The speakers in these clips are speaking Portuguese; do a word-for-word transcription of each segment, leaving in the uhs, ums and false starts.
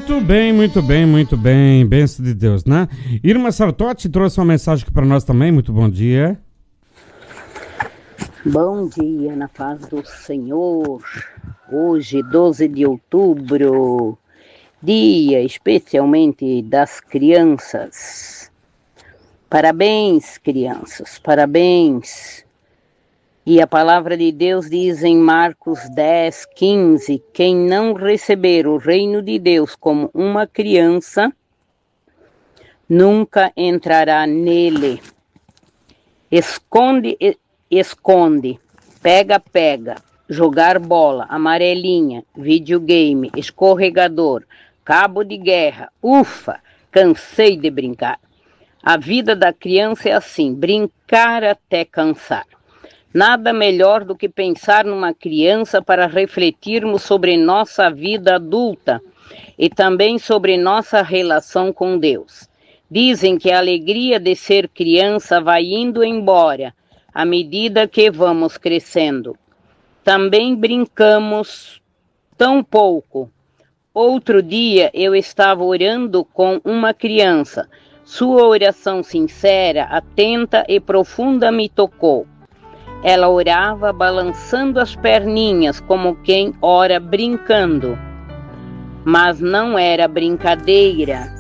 Muito bem, muito bem, muito bem. Bênção de Deus, né? Irma Sartotti trouxe uma mensagem aqui para nós também. Muito bom dia. Bom dia, na paz do Senhor. Hoje, doze de outubro, dia especialmente das crianças. Parabéns, crianças, parabéns. E a palavra de Deus diz em Marcos dez, quinze, quem não receber o reino de Deus como uma criança, nunca entrará nele. Esconde, esconde, pega, pega, jogar bola, amarelinha, videogame, escorregador, cabo de guerra, ufa, cansei de brincar. A vida da criança é assim, brincar até cansar. Nada melhor do que pensar numa criança para refletirmos sobre nossa vida adulta e também sobre nossa relação com Deus. Dizem que a alegria de ser criança vai indo embora à medida que vamos crescendo. Também brincamos tão pouco. Outro dia eu estava orando com uma criança. Sua oração sincera, atenta e profunda me tocou. Ela orava balançando as perninhas como quem ora brincando. Mas não era brincadeira,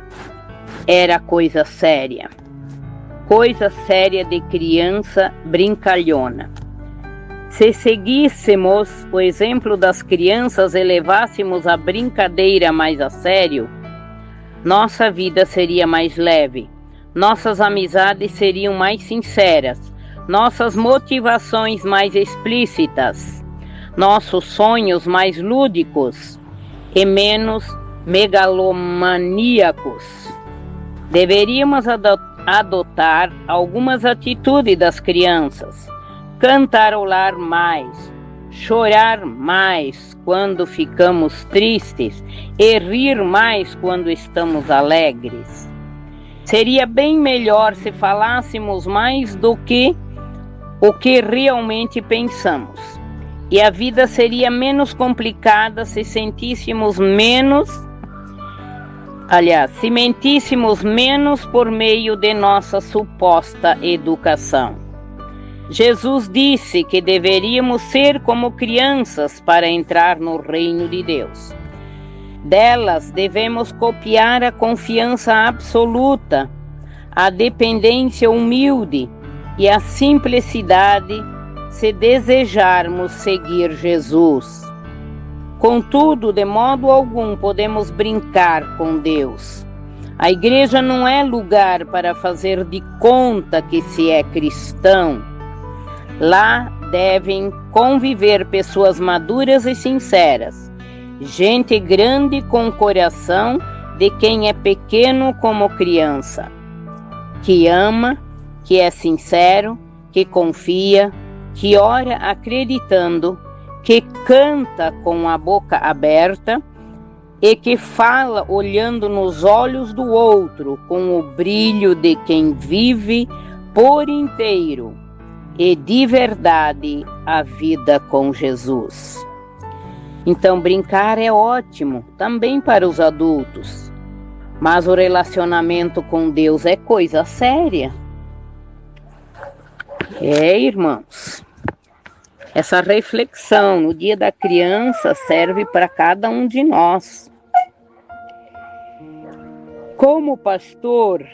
era coisa séria. Coisa séria de criança brincalhona. Se seguíssemos o exemplo das crianças e levássemos a brincadeira mais a sério, nossa vida seria mais leve, nossas amizades seriam mais sinceras, nossas motivações mais explícitas, nossos sonhos mais lúdicos e menos megalomaníacos. Deveríamos adotar algumas atitudes das crianças, cantarolar mais, chorar mais quando ficamos tristes e rir mais quando estamos alegres. Seria bem melhor se falássemos mais do que o que realmente pensamos. E a vida seria menos complicada se sentíssemos menos, aliás, se mentíssemos menos por meio de nossa suposta educação. Jesus disse que deveríamos ser como crianças para entrar no reino de Deus. Delas devemos copiar a confiança absoluta, a dependência humilde e a simplicidade se desejarmos seguir Jesus. Contudo, de modo algum podemos brincar com Deus. A igreja não é lugar para fazer de conta que se é cristão. Lá devem conviver pessoas maduras e sinceras, gente grande com coração de quem é pequeno como criança, que ama, que é sincero, que confia, que ora acreditando, que canta com a boca aberta e que fala olhando nos olhos do outro com o brilho de quem vive por inteiro e de verdade a vida com Jesus. Então brincar é ótimo também para os adultos, mas o relacionamento com Deus é coisa séria. É, irmãos, essa reflexão no Dia da Criança serve para cada um de nós. Como pastor,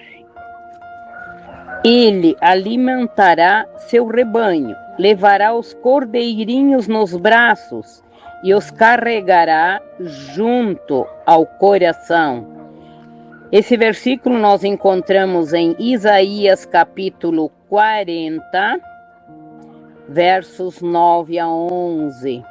ele alimentará seu rebanho, levará os cordeirinhos nos braços e os carregará junto ao coração. Esse versículo nós encontramos em Isaías capítulo quarenta, versos nove a onze.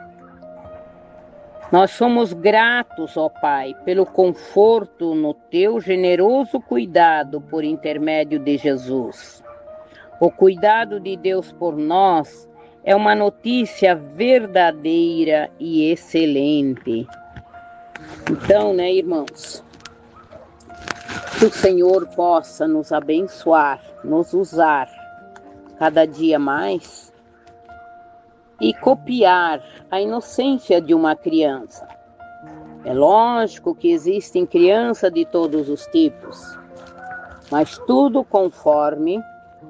Nós somos gratos, ó Pai, pelo conforto no teu generoso cuidado por intermédio de Jesus. O cuidado de Deus por nós é uma notícia verdadeira e excelente. Então, né, irmãos, que o Senhor possa nos abençoar, nos usar cada dia mais e copiar a inocência de uma criança. É lógico que existem crianças de todos os tipos, mas tudo conforme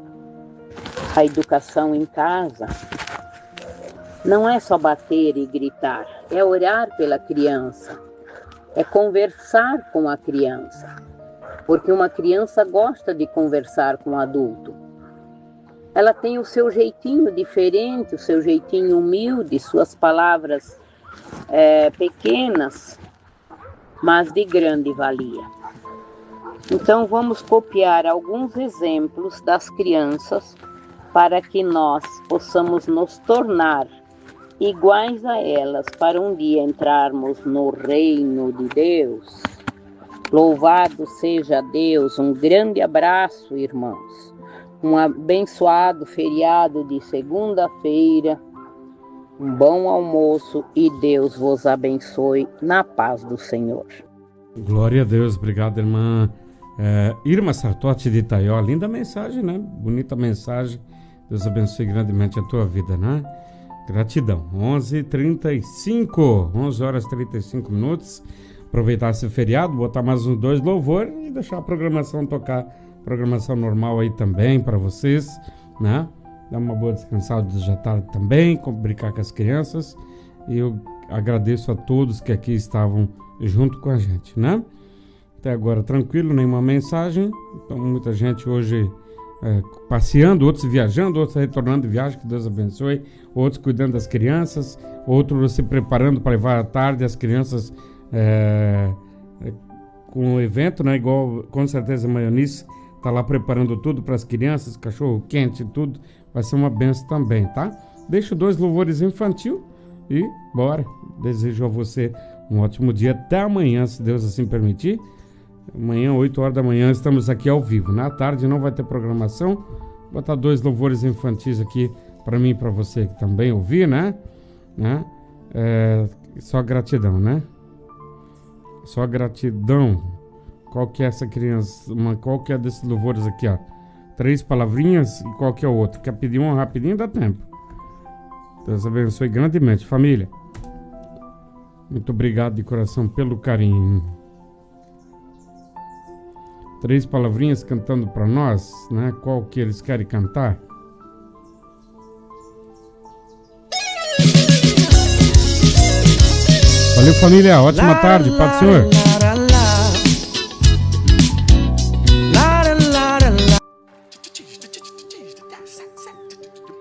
a educação em casa. Não é só bater e gritar, é orar pela criança, é conversar com a criança, porque uma criança gosta de conversar com o adulto. Ela tem o seu jeitinho diferente, o seu jeitinho humilde, suas palavras é, pequenas, mas de grande valia. Então vamos copiar alguns exemplos das crianças para que nós possamos nos tornar iguais a elas para um dia entrarmos no reino de Deus. Louvado seja Deus, um grande abraço, irmãos. Um abençoado feriado de segunda-feira, um bom almoço e Deus vos abençoe na paz do Senhor. Glória a Deus, obrigado, irmã é, Irma Sartotti de Itaió. Linda mensagem, né? Bonita mensagem. Deus abençoe grandemente a tua vida, né? Gratidão. onze e trinta e cinco, onze horas e trinta e cinco minutos. Aproveitar esse feriado, botar mais uns dois louvores e deixar a programação tocar. Programação normal aí também para vocês, né? Dar uma boa descansada de tarde também, brincar com as crianças. E eu agradeço a todos que aqui estavam junto com a gente, né? Até agora tranquilo, nenhuma mensagem. Então muita gente hoje é, passeando, outros viajando, outros retornando de viagem, que Deus abençoe. Outros cuidando das crianças, outros se preparando para levar à tarde as crianças é, é, com o evento, né? Igual com certeza a Maionice tá lá preparando tudo para as crianças, cachorro quente e tudo, vai ser uma benção também, tá? Deixo dois louvores infantil e bora. Desejo a você um ótimo dia, até amanhã, se Deus assim permitir. Amanhã, oito horas da manhã, estamos aqui ao vivo. Na tarde não vai ter programação. Vou botar dois louvores infantis aqui para mim e para você que também ouvir, né? né? É, só gratidão, né? Só gratidão. Qual que é essa criança? Uma, qual que é desses louvores aqui, ó? Três palavrinhas e qual que é o outro? Quer pedir um rapidinho? Dá tempo. Deus abençoe grandemente, família. Muito obrigado de coração pelo carinho. Três palavrinhas cantando para nós, né? Qual que eles querem cantar? Valeu, família. Ótima tarde. Paz do Senhor.